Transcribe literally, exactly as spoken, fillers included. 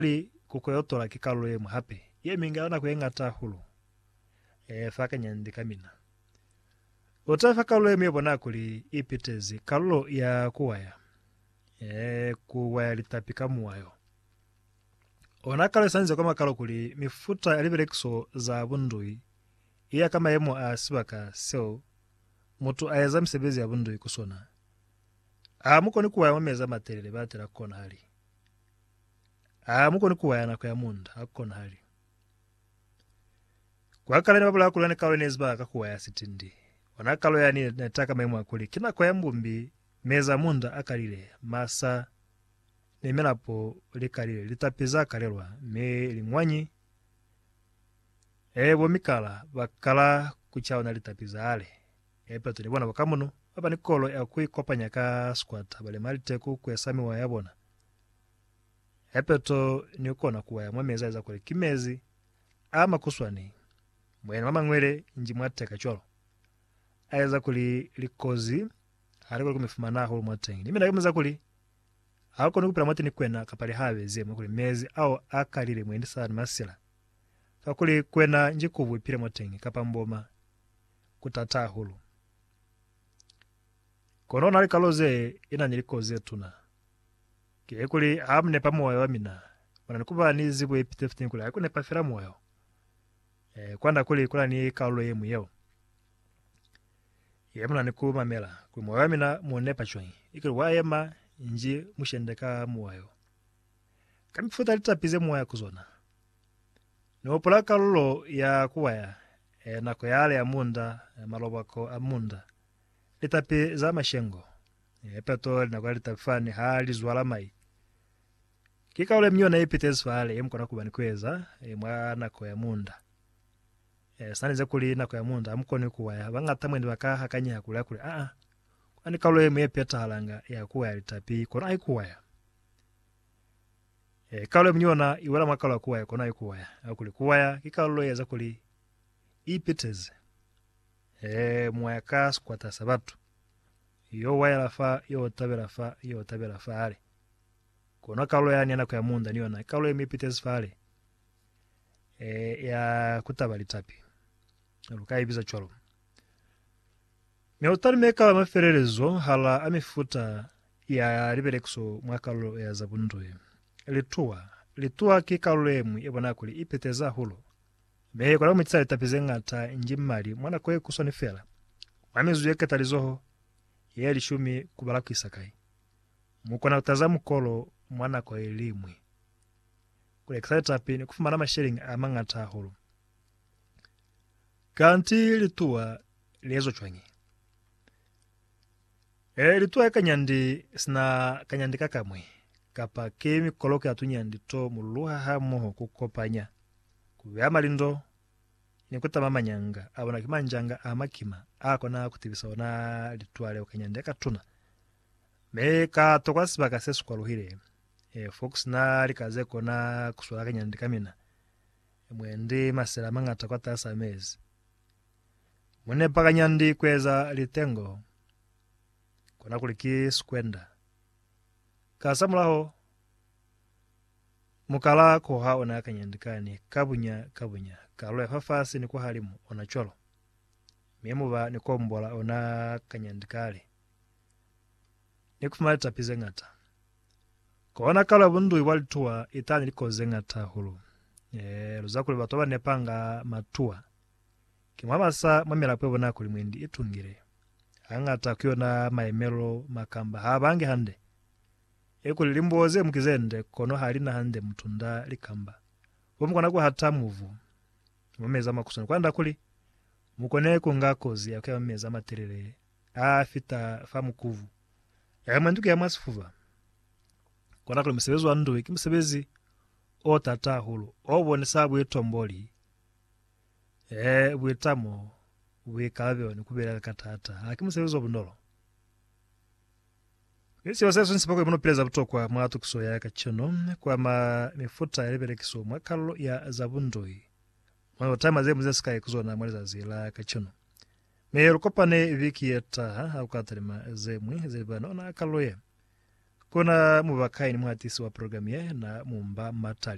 li kukoyotola kikalo ye muhape ye mingaona kuengata hulu e faka nyandi kamina otafa kalo ye mebona kuli ipitezi kalo ya kuwaya e kuwaya litapika muwayo ona kalo sanze kama kalo kuli mifuta aliberekso za bundui iya kama yemo asibaka seo mutu ayeza msebezi ya bundui kusona a muko ni kuwaya mameza materere batera kona hali a muko ni kuwaya na kwa munda akona hali kwa kala ni babula kulane kalo nezba akakuwaya sitindi ona kalo yani nataka memo akuli kina kwa mbumbi meza munda akalile masa nemelapo likalile litapiza kalelwa me limwanyi ebo mikala bakala kuchao na litapiza ale epeto nibona bakamuno aba nikolo yakuikopanya ka squat bale malite ku kwesami wa yabona epeto nikona kuwa ya mwameza za kule kimezi ama kuswani mwene mama ngwere inji mwateka cholo aiza kuli likozi aliko kumifumana hulu mwatengi nimi nakimeza kuli hako nikupira mwati nikwena kapali have zema kuli mezi au akalile mwende sana masila kakuli kwena njikuvu ipire mwatengi kapamboma kutata hulu kono nali kaloze ina nilikoze tuna ke kuli hamne pamoyo wamina wananikuba ni zibu epitefti kuli akune pafira moyo e kwanda kuli kula ni kalo yemu yeo yemuna nikuma mela kuli moyo wamina muone pachwangi ikili wayema inji mushendeka moyo kamifuta litapize moyo kuzona nopola kalo ya kuwaya e nako yale ya munda e malobako amunda litapi za mashengo epeto linakuwa litafani hali zwala mai kikaule mnyona ipitezi fale yemkona kubani kweza mwana ko ya munda e sanize kuli na ko ya munda amkoni kuwaya bangata mwende bakaha kanya kula kule a a kwani kaulo yemwe peta halanga ya kuwaya litapi kona aikuwaya e kaulo mnyona iwala makalo kuwaya kona aikuwaya akuli kuwaya kikaulo yeza kuli ipitezi e mwaka squata sabatu yo waya lafa yo tabela fa yo tabela fale kona kalo yani ana kwa munda niona kalo emipitezi fale e ya kutabali tapi lukai biza cholo meotari meka mafererezo hala amifuta ya liberexo mwakalo ya zabundoye litua litua kikalo emu ebona kuli ipiteza hulo me kola mutsa tapizenga ta njimali mwana kwe kusoni fela wamezu yake talizoho yeli shumi kubala kisakai mukona utazamu kolo mwana kwa elimwe kule excited api ni kufumana masharing amanga ta holo kanti litua lezo chwangi e litua kanyandi sina kanyandi kakamwe kapa kemi koloke atunyandi to muluha hamoho kukopanya kuvyama lindo nikuta mama nyanga abona kimanjanga amakima akona kutibisa ona litwale okanyandeka tuna meka tokwasiba kasesu kwa luhire e fox na likaze kona kuswala kanyandika mina mwende masela mangata kwa tasa mezi mwene paka nyandi kweza litengo kona kuliki skwenda kasamulaho mukala ko ha ona kanyandikani kabunya kabunya kalo fafasi ni kwa halimu ona cholo memuba ni kombola ona kanyandikale ni kufumala tapize ngata kona kalo bundu iwalitua itani likoze ngata hulu e luzakuli batoba nepanga matua kimwamasa mwamira pwe bona kuli mwindi itungire angata kuona maemelo makamba habange hande ekuli limboze mukizende kono halina hande mutunda likamba bomukona kwa hata muvu mumeza makusana kwanda kuli mukone kungakozi yakwa meza materere afita famukuvu yamanduke yamasifuva kona kuli msebezi wa ndu ikimsebezi o tata hulu obone sabu etomboli eh bwetamo bwekabe ni kubera katata akimsebezi obundolo Isi wasesu nsipako imuno pileza butokwa mwatu kusoya kachono kwa ma mifuta ya libere kiso mwakalo ya zabundoi. Mwa utama ze mze skai kuzona mwaleza zila kachono. Me rukopane viki yeta haukatarima ze mwi ze bano na kalo ye. Kuna mubakai ni muhatisi wa programie na mumba matali.